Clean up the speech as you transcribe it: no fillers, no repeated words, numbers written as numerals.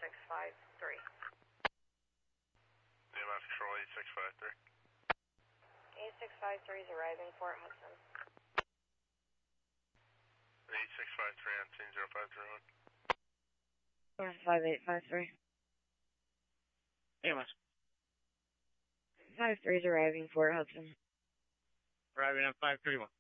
8653. EMS Control 8653. 8653 is arriving, Fort Hudson. 8653 on 10053. 5853. EMS. 53 is arriving, Fort Hudson. Arriving on 531.